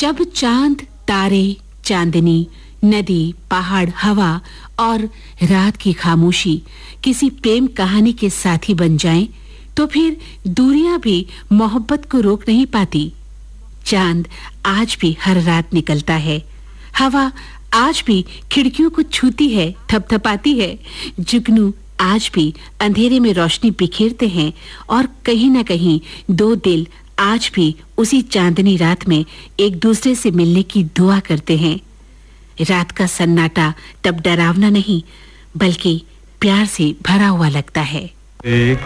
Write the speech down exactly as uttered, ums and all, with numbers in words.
जब चांद, तारे, चांदनी, नदी, पहाड़, हवा और रात की खामोशी किसी प्रेम कहानी के साथी बन जाएं, तो फिर दूरियां भी मोहब्बत को रोक नहीं पाती। चांद आज भी हर रात निकलता है, हवा आज भी खिड़कियों को छूती है, थपथपाती है, जुगनू आज भी अंधेरे में रोशनी बिखेरते हैं और कहीं ना कहीं दो दिल आज भी उसी चांदनी रात में एक दूसरे से मिलने की दुआ करते हैं। रात का सन्नाटा तब डरावना नहीं बल्कि प्यार से भरा हुआ लगता है।